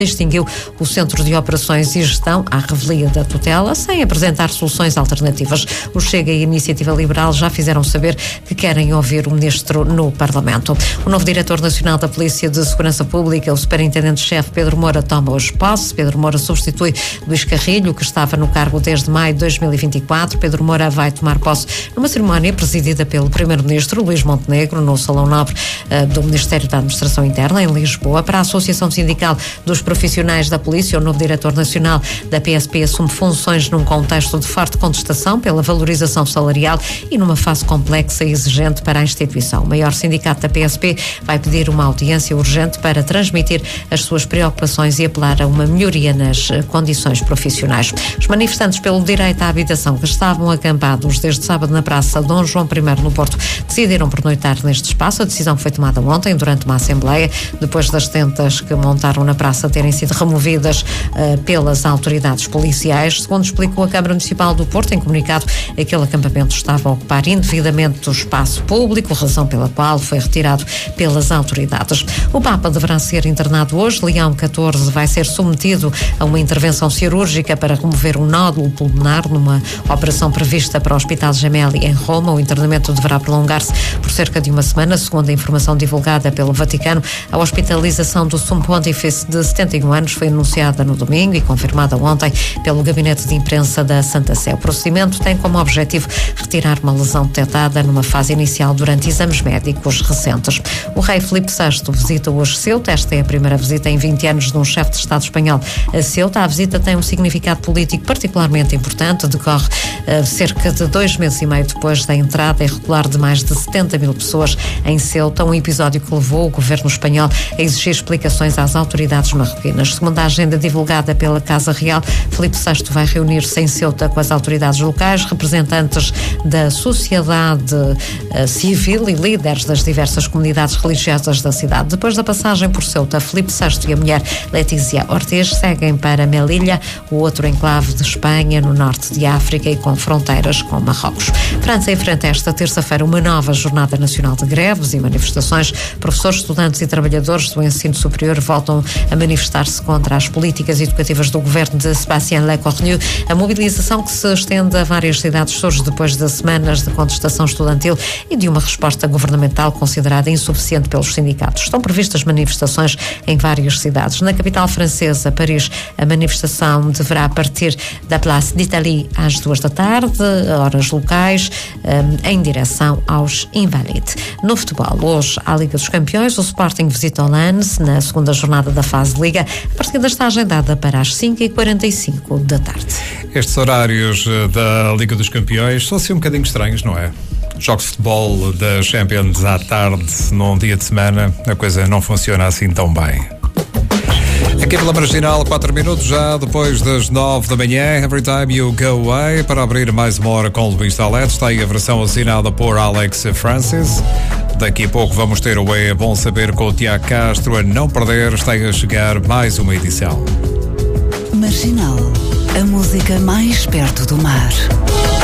extinguiu o Centro de Operações e Gestão à revelia da tutela, sem apresentar soluções alternativas. O Chega e a Iniciativa Liberal já fizeram saber que querem ouvir o Ministro no Parlamento. O novo Diretor Nacional da Polícia de Segurança Pública, o Superintendente-Chefe Pedro Moura, toma hoje posse. Pedro Moura substitui Luís Carrilho, que estava no cargo desde maio de 2024. Pedro Moura vai tomar posse numa cerimónia presidida pelo Primeiro-Ministro Luís Montenegro, no Salão Nobre do Ministério da Administração Interna, em Lisboa. Para a Associação Sindical dos Profissionais da Polícia, o novo Diretor Nacional da PSP assume funções num contexto de forte contestação pela valorização salarial e numa fase complexa e exigente para a instituição. O maior sindicato da PSP vai pedir uma audiência urgente para transmitir as suas preocupações e apelar a uma melhoria nas condições profissionais. Os manifestantes pelo direito à habitação que estavam acampados desde sábado na Praça Dom João I no Porto decidiram pernoitar neste espaço. A decisão foi tomada ontem durante uma assembleia, depois das tentas que montaram na praça terem sido removidas pelas autoridades policiais. Segundo explicou a Câmara Municipal do Porto em comunicado, aquele acampamento estava a ocupar indevidamente o espaço público, razão pela qual foi retirado pelas autoridades. O Papa deverá ser internado hoje. Leão XIV vai ser submetido a uma intervenção cirúrgica para remover um nódulo pulmonar numa operação prevista para o Hospital Gemelli em Roma. O internamento deverá prolongar-se por cerca de uma semana. Segundo a informação divulgada pelo Vaticano, a hospitalização do Sumo Pontífice de 71 anos foi anunciada no domingo e confirmada ontem pelo Gabinete de Imprensa da Santa Sé. O procedimento tem como objetivo retirar uma lesão detectada numa fase inicial durante exames médicos recentes. O rei Filipe VI visita hoje Ceuta. Esta é a primeira visita em 20 anos de um chefe de Estado espanhol a Ceuta. A visita tem um significado político particularmente importante. Decorre cerca de 2 meses e meio depois da entrada irregular de mais de 70 mil pessoas em Ceuta, um episódio que levou o governo espanhol a exigir explicações às autoridades marroquinas. Segundo a agenda divulgada pela Casa Real, Filipe VI vai reunir-se em Ceuta com as autoridades locais, representantes da sociedade civil e líderes das diversas comunidades religiosas da cidade. Depois da passagem por Ceuta, Filipe VI e a mulher Letícia Ortiz seguem para Melilla, o outro enclave de Espanha, no norte de África e com fronteiras com Marrocos. França enfrenta esta terça-feira uma nova jornada nacional de greves e manifestações. Professores, estudantes e trabalhadores do ensino superior voltam a manifestar-se contra as políticas educativas do governo de Sébastien Lecornu. A mobilização, que se estende a várias cidades, surge depois de semanas de contestação estudantil e de uma resposta governamental considerada insuficiente pelos sindicatos. Estão previstas manifestações em várias cidades. Na capital francesa, Paris, a manifestação deverá partir da Place d'Italie às 2 da tarde, horas locais, em direção aos Invalides. No futebol, hoje, à Liga dos Campeões, o Sporting visita o Lens na segunda jornada da fase de Liga. A partida está agendada para as 5h45 da tarde. Estes horários da Liga dos Campeões são assim um bocadinho estranhos, não é? Jogos de futebol da Champions à tarde, num dia de semana, a coisa não funciona assim tão bem. Aqui pela Marginal, 4 minutos já depois das 9 da manhã. Every Time You Go Away, para abrir mais uma hora com Luís Salete. Está aí a versão assinada por Alex Francis. Daqui a pouco vamos ter o É Bom Saber com o Tiago Castro. A não perder, está a chegar mais uma edição. Marginal, a música mais perto do mar.